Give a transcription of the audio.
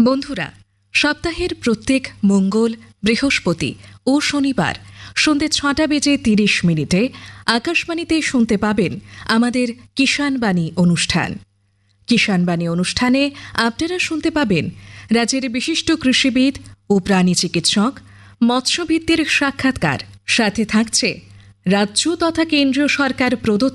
বন্ধুরা, সপ্তাহের প্রত্যেক মঙ্গল, বৃহস্পতি ও শনিবার সন্ধ্যে 6:30 আকাশবাণীতে শুনতে পাবেন আমাদের কিষাণবাণী অনুষ্ঠান। কিষাণবাণী অনুষ্ঠানে আপনারা শুনতে পাবেন রাজ্যের বিশিষ্ট কৃষিবিদ ও প্রাণী চিকিৎসক, মৎস্যবিদদের সাক্ষাৎকার। সাথে থাকছে রাজ্য তথা কেন্দ্রীয় সরকার প্রদত্ত